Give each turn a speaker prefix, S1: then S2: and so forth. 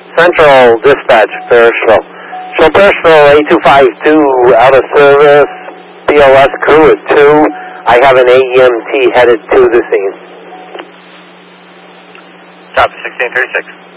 S1: Central Dispatch, Bearsville. Show Bearsville A252 out of service. BLS crew at 2. I have an AEMT headed to the scene.
S2: Top 1636.